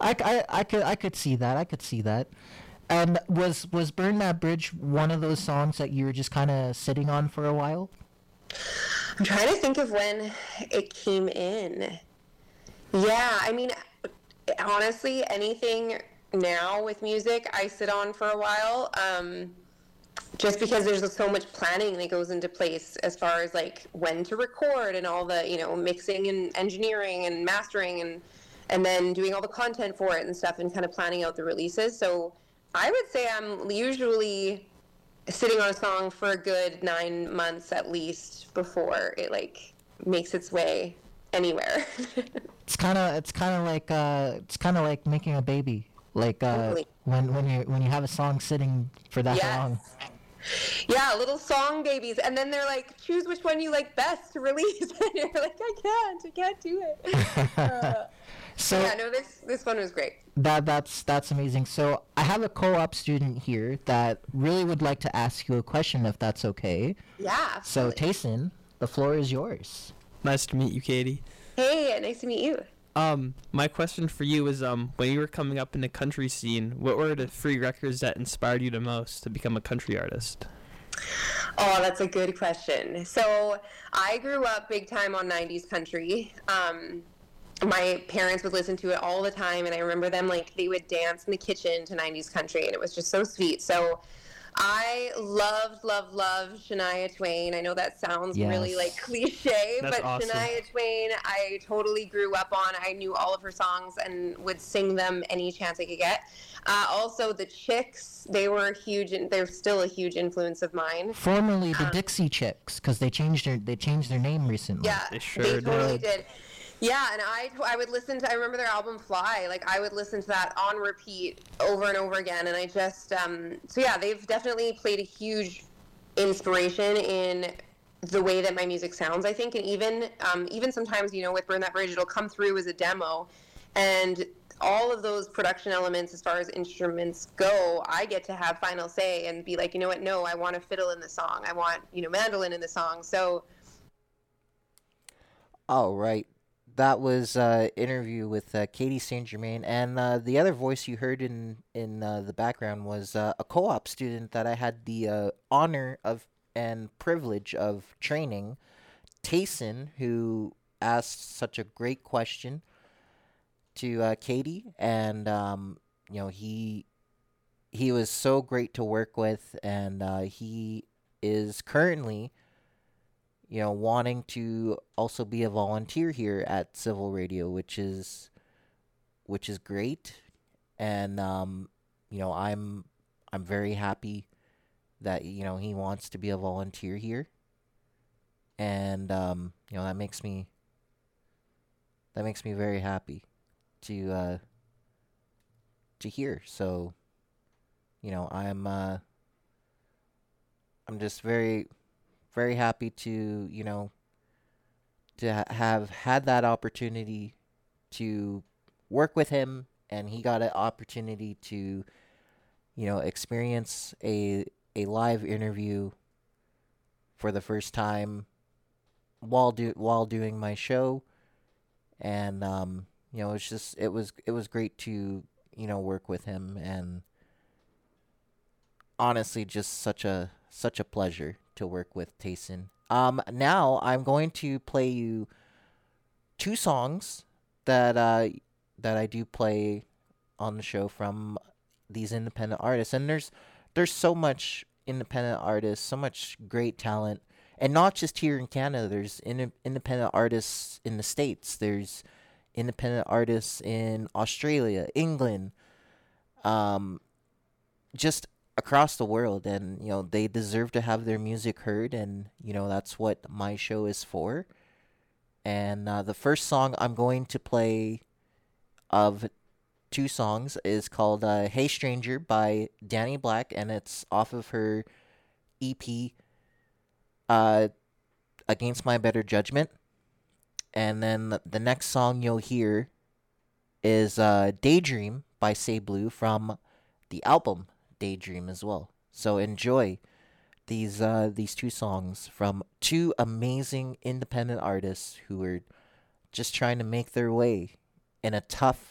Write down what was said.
I could see that. I could see that. And was "Burn That Bridge" one of those songs that you were just kind of sitting on for a while? I'm trying to think of when it came in. Yeah, I mean, honestly, anything now with music, I sit on for a while. Just because there's so much planning that goes into place as far as like when to record and all the mixing and engineering and mastering and then doing all the content for it and stuff and kind of planning out the releases. So I would say I'm usually sitting on a song for a good 9 months at least before it like makes its way anywhere. It's kind of like making a baby. Like Totally. when you have a song sitting for that long. Yes. Yeah, little song babies, and then they're like, choose which one you like best to release, and you're like, I can't do it. So Yeah, no, this one was great. that's amazing. So I have a co-op student here that really would like to ask you a question, if that's okay. Yeah, So absolutely. Tayson, the floor is yours. Nice to meet you, Katie. Hey, nice to meet you. My question for you is, when you were coming up in the country scene, what were the free records that inspired you the most to become a country artist? Oh, that's a good question. So I grew up big time on 90s country. My parents would listen to it all the time, and I remember them like they would dance in the kitchen to 90s country, and it was just so sweet. So I loved Shania Twain. I know that sounds really like Yes. cliche, That's but awesome. Shania Twain I totally grew up on. I knew all of her songs and would sing them any chance I could get. Also, the Chicks, they were huge, and they're still a huge influence of mine. Formerly the Dixie Chicks, because they changed their name recently. Yeah, They sure they totally did. did. Yeah, and I would listen to, I remember their album Fly, like I would listen to that on repeat over and over again, and I just, so yeah, they've definitely played a huge inspiration in the way that my music sounds, I think, and even sometimes, with Burn That Bridge, it'll come through as a demo, and all of those production elements as far as instruments go, I get to have final say and be like, you know what, no, I want a fiddle in the song, I want, mandolin in the song, so All right. That was interview with Katie Saint Germain, and the other voice you heard in the background was a co-op student that I had the honor of and privilege of training, Tayson, who asked such a great question to Katie, and he was so great to work with, and he is currently wanting to also be a volunteer here at Civil Radio, which is great, and I'm very happy that he wants to be a volunteer here, and that makes me very happy to hear. So I'm just very very happy to have had that opportunity to work with him, and he got an opportunity to experience a live interview for the first time while doing my show, and it was great to work with him, and honestly just such a pleasure to work with Tayson. Now I'm going to play you two songs that I do play on the show from these independent artists, and there's so much independent artists, so much great talent, and not just here in Canada. There's independent artists in the States. There's independent artists in Australia, England, just across the world, and they deserve to have their music heard, and that's what my show is for. And the first song I'm going to play of two songs is called Hey Stranger by Danny Black, and it's off of her EP Against My Better Judgment. And then the next song you'll hear is Daydream by Say Blue from the album Daydream as well. So enjoy these two songs from two amazing independent artists who are just trying to make their way in a tough